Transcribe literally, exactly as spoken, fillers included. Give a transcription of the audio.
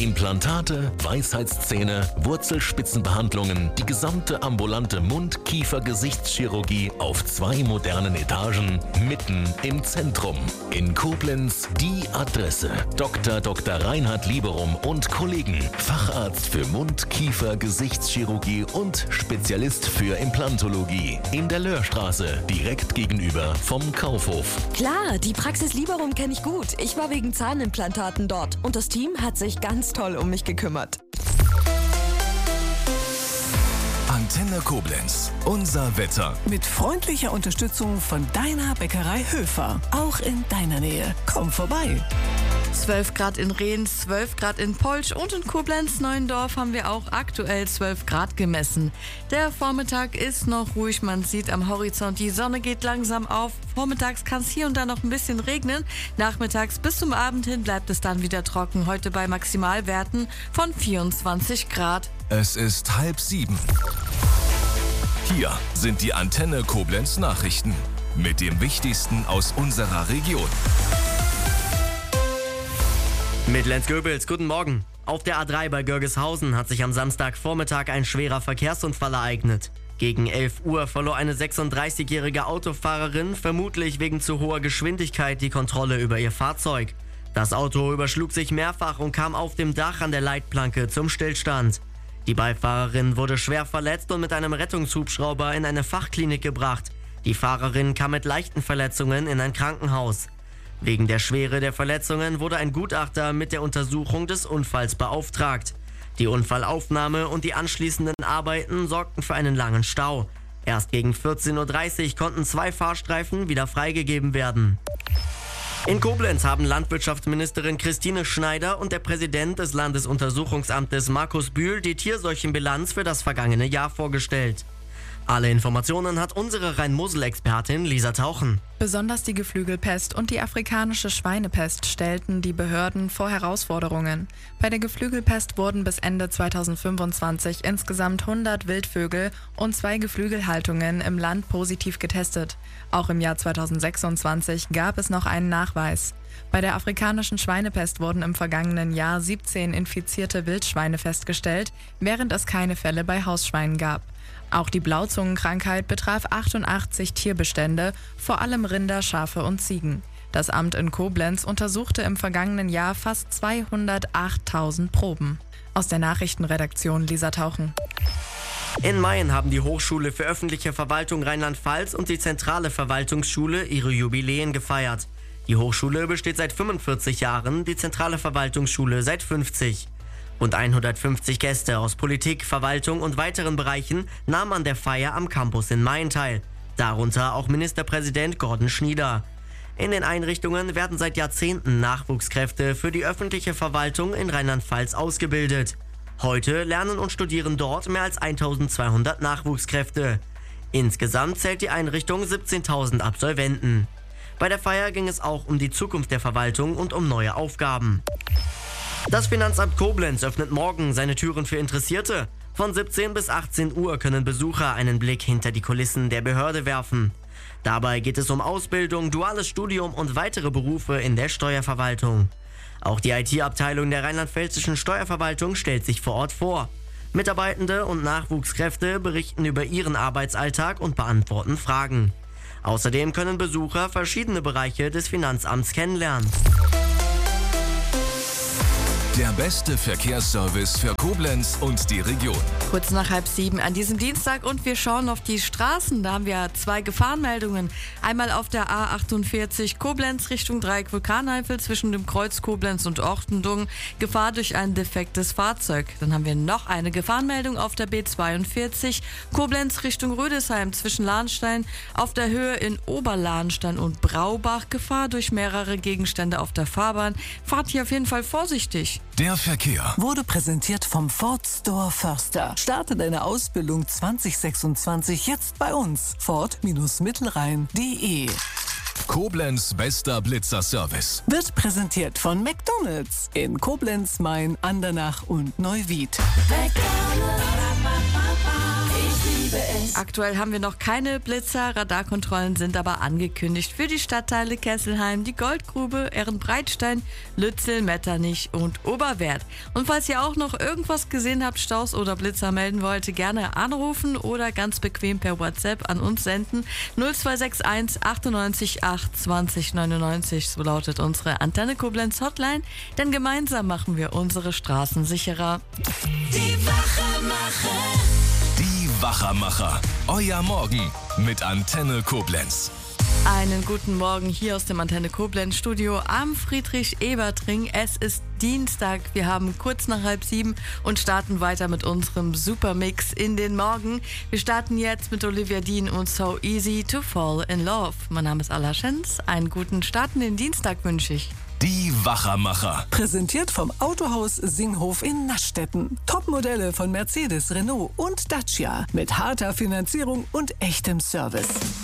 Implantate, Weisheitszähne, Wurzelspitzenbehandlungen, die gesamte ambulante Mund-Kiefer-Gesichtschirurgie auf zwei modernen Etagen, mitten im Zentrum. In Koblenz die Adresse. Doktor Doktor Reinhard Lieberum und Kollegen. Facharzt für Mund-, Kiefer-, Gesichtschirurgie und Spezialist für Implantologie. In der Löhrstraße, direkt gegenüber vom Kaufhof. Klar, die Praxis Lieberum kenne ich gut. Ich war wegen Zahnimplantaten dort und das Team hat sich ganz toll um mich gekümmert. Antenne Koblenz. Unser Wetter. Mit freundlicher Unterstützung von deiner Bäckerei Höfer. Auch in deiner Nähe. Komm vorbei. zwölf Grad in Rehn, zwölf Grad in Polch und in Koblenz-Neuendorf haben wir auch aktuell zwölf Grad gemessen. Der Vormittag ist noch ruhig, man sieht am Horizont, die Sonne geht langsam auf. Vormittags kann es hier und da noch ein bisschen regnen. Nachmittags bis zum Abend hin bleibt es dann wieder trocken. Heute bei Maximalwerten von vierundzwanzig Grad. Es ist halb sieben. Hier sind die Antenne Koblenz Nachrichten mit dem Wichtigsten aus unserer Region. Mit Lenz Goebels, guten Morgen. Auf der A drei bei Görgeshausen hat sich am Samstagvormittag ein schwerer Verkehrsunfall ereignet. Gegen elf Uhr verlor eine sechsunddreißigjährige Autofahrerin vermutlich wegen zu hoher Geschwindigkeit die Kontrolle über ihr Fahrzeug. Das Auto überschlug sich mehrfach und kam auf dem Dach an der Leitplanke zum Stillstand. Die Beifahrerin wurde schwer verletzt und mit einem Rettungshubschrauber in eine Fachklinik gebracht. Die Fahrerin kam mit leichten Verletzungen in ein Krankenhaus. Wegen der Schwere der Verletzungen wurde ein Gutachter mit der Untersuchung des Unfalls beauftragt. Die Unfallaufnahme und die anschließenden Arbeiten sorgten für einen langen Stau. Erst gegen vierzehn Uhr dreißig konnten zwei Fahrstreifen wieder freigegeben werden. In Koblenz haben Landwirtschaftsministerin Christine Schneider und der Präsident des Landesuntersuchungsamtes Markus Bühl die Tierseuchenbilanz für das vergangene Jahr vorgestellt. Alle Informationen hat unsere Rhein-Mosel-Expertin Lisa Tauchen. Besonders die Geflügelpest und die afrikanische Schweinepest stellten die Behörden vor Herausforderungen. Bei der Geflügelpest wurden bis Ende zweitausendfünfundzwanzig insgesamt hundert Wildvögel und zwei Geflügelhaltungen im Land positiv getestet. Auch im Jahr zweitausendsechsundzwanzig gab es noch einen Nachweis. Bei der afrikanischen Schweinepest wurden im vergangenen Jahr siebzehn infizierte Wildschweine festgestellt, während es keine Fälle bei Hausschweinen gab. Auch die Blauzungenkrankheit betraf achtundachtzig Tierbestände, vor allem Rinder, Schafe und Ziegen. Das Amt in Koblenz untersuchte im vergangenen Jahr fast zweihundertachttausend Proben. Aus der Nachrichtenredaktion Lisa Tauchen. In Mayen haben die Hochschule für öffentliche Verwaltung Rheinland-Pfalz und die zentrale Verwaltungsschule ihre Jubiläen gefeiert. Die Hochschule besteht seit fünfundvierzig Jahren, die zentrale Verwaltungsschule seit fünfzig. Rund hundertfünfzig Gäste aus Politik, Verwaltung und weiteren Bereichen nahmen an der Feier am Campus in Mayen teil. Darunter auch Ministerpräsident Gordon Schnieder. In den Einrichtungen werden seit Jahrzehnten Nachwuchskräfte für die öffentliche Verwaltung in Rheinland-Pfalz ausgebildet. Heute lernen und studieren dort mehr als eintausendzweihundert Nachwuchskräfte. Insgesamt zählt die Einrichtung siebzehntausend Absolventen. Bei der Feier ging es auch um die Zukunft der Verwaltung und um neue Aufgaben. Das Finanzamt Koblenz öffnet morgen seine Türen für Interessierte. Von siebzehn bis achtzehn Uhr können Besucher einen Blick hinter die Kulissen der Behörde werfen. Dabei geht es um Ausbildung, duales Studium und weitere Berufe in der Steuerverwaltung. Auch die I T-Abteilung der rheinland-pfälzischen Steuerverwaltung stellt sich vor Ort vor. Mitarbeitende und Nachwuchskräfte berichten über ihren Arbeitsalltag und beantworten Fragen. Außerdem können Besucher verschiedene Bereiche des Finanzamts kennenlernen. Der beste Verkehrsservice für Koblenz und die Region. Kurz nach halb sieben an diesem Dienstag und wir schauen auf die Straßen. Da haben wir zwei Gefahrenmeldungen. Einmal auf der A achtundvierzig Koblenz Richtung Dreieck Vulkaneifel zwischen dem Kreuz Koblenz und Ortendung. Gefahr durch ein defektes Fahrzeug. Dann haben wir noch eine Gefahrenmeldung auf der B zweiundvierzig Koblenz Richtung Rödesheim zwischen Lahnstein auf der Höhe in Oberlahnstein und Braubach. Gefahr durch mehrere Gegenstände auf der Fahrbahn. Fahrt hier auf jeden Fall vorsichtig. Der Verkehr Wurde präsentiert vom Ford Store Förster. Starte deine Ausbildung zwanzig sechsundzwanzig jetzt bei uns. Ford-Mittelrhein punkt de. Koblenz bester Blitzer-Service. Wird präsentiert von McDonald's in Koblenz, Mayen, Andernach und Neuwied. McDonald's, ich liebe liebe es. Aktuell haben wir noch keine Blitzer, Radarkontrollen sind aber angekündigt für die Stadtteile Kesselheim, die Goldgrube, Ehrenbreitstein, Lützel, Metternich und Oberwerth. Und falls ihr auch noch irgendwas gesehen habt, Staus oder Blitzer melden wollt, gerne anrufen oder ganz bequem per WhatsApp an uns senden. null zwei sechs eins achtundneunzig acht zwanzig neunundneunzig, so lautet unsere Antenne Koblenz Hotline, denn gemeinsam machen wir unsere Straßen sicherer. Die Wachermacher. Die Wachermacher. Euer Morgen mit Antenne Koblenz. Einen guten Morgen hier aus dem Antenne Koblenz Studio am Friedrich-Ebert-Ring. Es ist Dienstag, wir haben kurz nach halb sieben und starten weiter mit unserem Supermix in den Morgen. Wir starten jetzt mit Olivia Dean und So Easy to Fall in Love. Mein Name ist Alla Schenz. Einen guten Start in den Dienstag wünsche ich. Die Wachermacher. Präsentiert vom Autohaus Singhof in Naschstetten. Topmodelle von Mercedes, Renault und Dacia. Mit harter Finanzierung und echtem Service.